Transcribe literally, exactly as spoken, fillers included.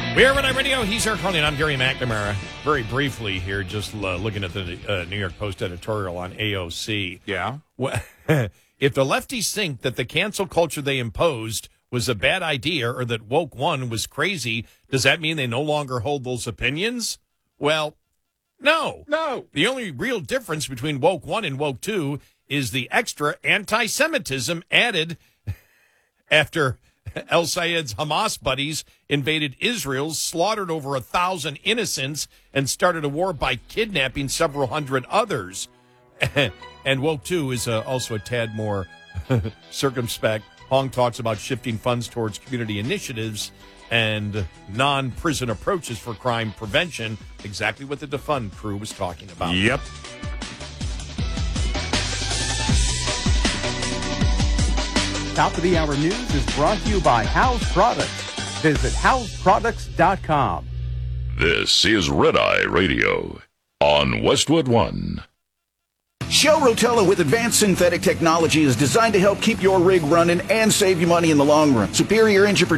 We're Red Eye Radio. He's Eric Carly, and I'm Gary McNamara. Very briefly here, just uh, looking at the uh, New York Post editorial on A O C. Yeah. Well, if the lefties think that the cancel culture they imposed was a bad idea or that Woke One was crazy, does that mean they no longer hold those opinions? Well, no. No. The only real difference between Woke One and Woke Two is the extra anti-Semitism added after El Sayed's Hamas buddies invaded Israel, slaughtered over a thousand innocents, and started a war by kidnapping several hundred others. And Woke Two is uh, also a tad more circumspect. Hong talks about shifting funds towards community initiatives and non-prison approaches for crime prevention, exactly what the Defund crew was talking about. Yep. Top of the Hour News is brought to you by House Products. Visit house products dot com. This is Red Eye Radio on Westwood One. Shell Rotella with advanced synthetic technology is designed to help keep your rig running and save you money in the long run. Superior engine